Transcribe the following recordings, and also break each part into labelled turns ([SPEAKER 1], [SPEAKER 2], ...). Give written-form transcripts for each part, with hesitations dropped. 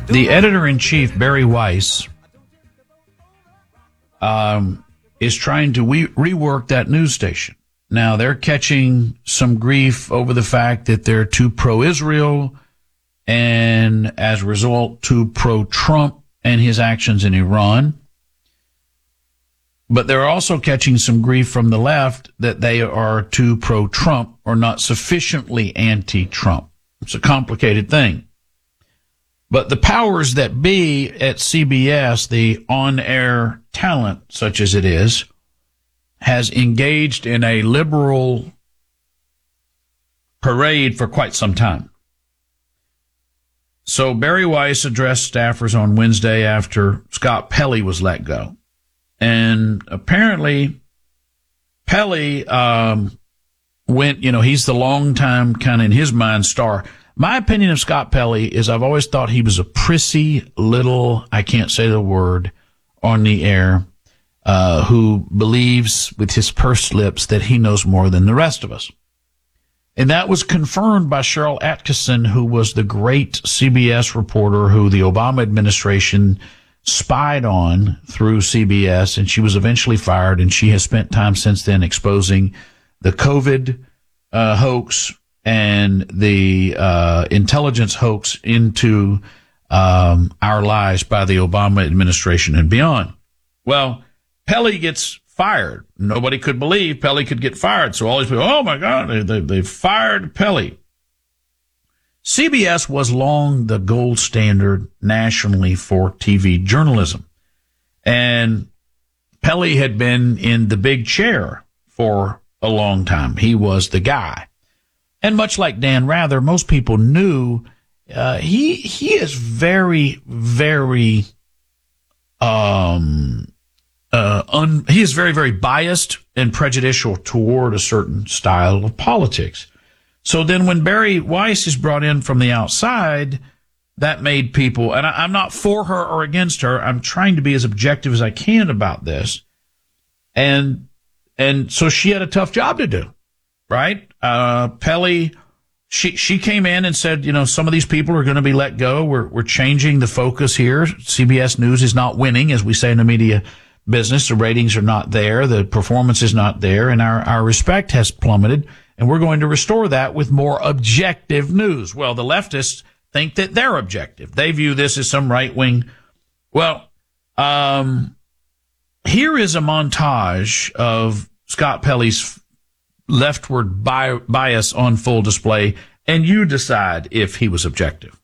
[SPEAKER 1] The editor-in-chief, Barry Weiss, is trying to rework that news station. Now, they're catching some grief over the fact that they're too pro-Israel and, as a result, too pro-Trump and his actions in Iran. But they're also catching some grief from the left that they are too pro-Trump or not sufficiently anti-Trump. It's a complicated thing. But the powers that be at CBS, the on-air talent, such as it is, has engaged in a liberal parade for quite some time. So Barry Weiss addressed staffers on Wednesday after Scott Pelley was let go. And apparently Pelley went, he's the longtime kind of, in his mind, star. My opinion of Scott Pelley is I've always thought he was a prissy little, I can't say the word on the air, who believes with his pursed lips that he knows more than the rest of us. And that was confirmed by Cheryl Atkinson, who was the great CBS reporter who the Obama administration spied on through CBS, and she was eventually fired, and she has spent time since then exposing the COVID hoax and the intelligence hoax into our lives by the Obama administration and beyond. Well, Pelley gets fired. Nobody could believe Pelley could get fired. So all these people, oh my God, they fired Pelley. CBS was long the gold standard nationally for TV journalism. And Pelley had been in the big chair for a long time. He was the guy. And much like Dan Rather, most people knew he is very, very he is very, very biased and prejudicial toward a certain style of politics. So then when Barry Weiss is brought in from the outside, that made people, and I'm not for her or against her, I'm trying to be as objective as I can about this. And so she had a tough job to do, right? Pelley, she came in and said, some of these people are going to be let go. We're changing the focus here. CBS News is not winning, as we say in the media business. The ratings are not there. The performance is not there. And our respect has plummeted. And we're going to restore that with more objective news. Well, the leftists think that they're objective. They view this as some right wing. Well, here is a montage of Scott Pelley's leftward bias on full display, and you decide if he was objective.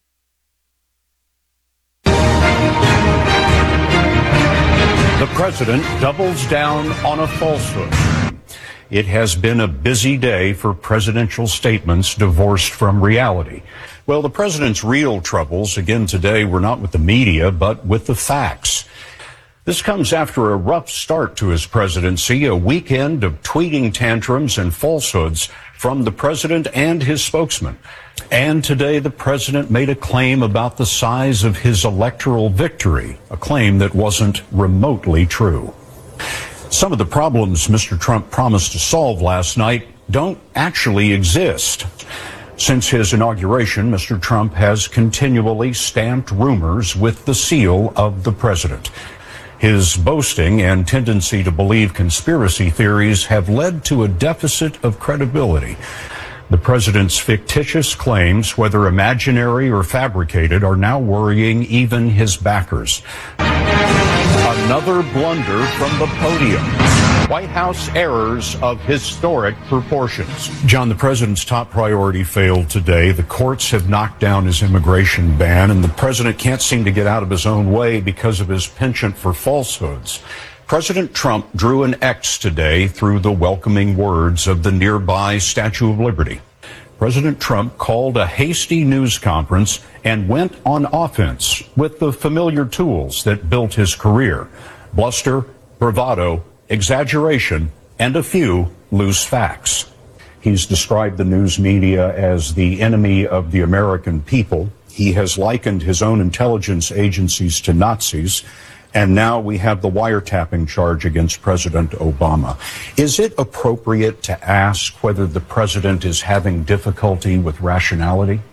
[SPEAKER 2] The president doubles down on a falsehood. It has been a busy day for presidential statements divorced from reality. Well, the president's real troubles, again today, were not with the media, but with the facts. This comes after a rough start to his presidency, a weekend of tweeting tantrums and falsehoods from the president and his spokesman. And today, the president made a claim about the size of his electoral victory, a claim that wasn't remotely true. Some of the problems Mr. Trump promised to solve last night don't actually exist. Since his inauguration, Mr. Trump has continually stamped rumors with the seal of the president. His boasting and tendency to believe conspiracy theories have led to a deficit of credibility. The president's fictitious claims, whether imaginary or fabricated, are now worrying even his backers. Another blunder from the podium. White House errors of historic proportions. John, the president's top priority failed today. The courts have knocked down his immigration ban, and the president can't seem to get out of his own way because of his penchant for falsehoods. President Trump drew an X today through the welcoming words of the nearby Statue of Liberty. President Trump called a hasty news conference and went on offense with the familiar tools that built his career: bluster, bravado, exaggeration, and a few loose facts. He's described the news media as the enemy of the American people. He has likened his own intelligence agencies to Nazis. And now we have the wiretapping charge against President Obama. Is it appropriate to ask whether the president is having difficulty with rationality?